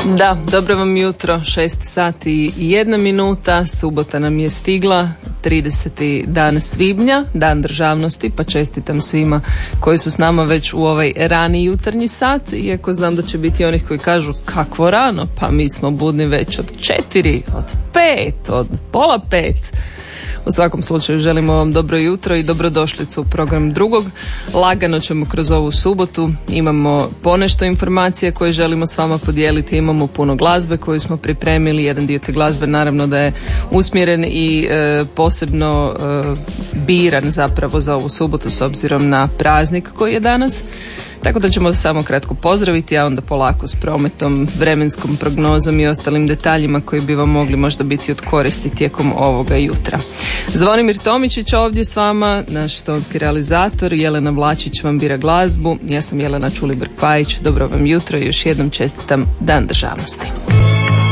Da, dobro vam jutro, 6 sati i 1 minuta, subota nam je stigla, 30. dan svibnja, dan državnosti, pa čestitam svima koji su s nama već u ovaj rani jutarnji sat, iako znam da će biti onih koji kažu kakvo rano, pa mi smo budni već od 4, od 5, od pola 5. U svakom slučaju želimo vam dobro jutro i dobrodošlicu u program drugog. Lagano ćemo kroz ovu subotu, imamo ponešto informacija koje želimo s vama podijeliti, imamo puno glazbe koju smo pripremili, jedan dio te glazbe naravno da je usmjeren i posebno biran zapravo za ovu subotu s obzirom na praznik koji je danas. Tako da ćemo samo kratko pozdraviti, a onda polako s prometom, vremenskom prognozom i ostalim detaljima koji bi vam mogli možda biti od koristi tijekom ovoga jutra. Zvonimir Tomičić ovdje s vama, naš tonski realizator, Jelena Vlačić vam bira glazbu, ja sam Jelena Čulibrk-Pajić, dobro vam jutro i još jednom čestitam Dan državnosti.